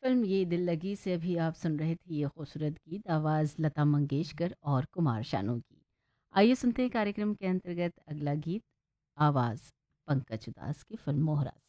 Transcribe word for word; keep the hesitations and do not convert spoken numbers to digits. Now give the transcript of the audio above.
Film ये दिल लगी से अभी आप सुन रहे थे ये खूबसूरत गीत आवाज़ लता मंगेशकर और कुमार शानू की। आइए सुनते हैं कार्यक्रम के अंतर्गत अगला गीत आवाज़ पंकज उदास की फ़िल्म मोहरा से।